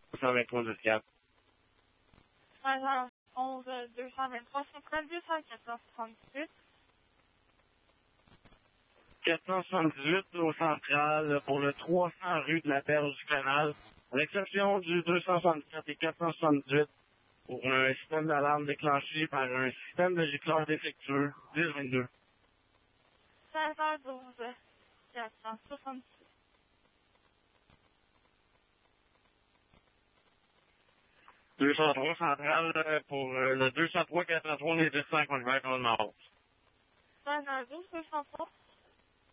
223 du 4. 13h11, 223, c'est traduit à 478. 478 au central pour le 300 rue de la Perle du Canal, à l'exception du 264 et 478 pour un système d'alarme déclenché par un système de gicleur défectueux 1022. 16h12, 466. 203 central pour le 203 403 les 10 5 on va Nord. 16h12, 203.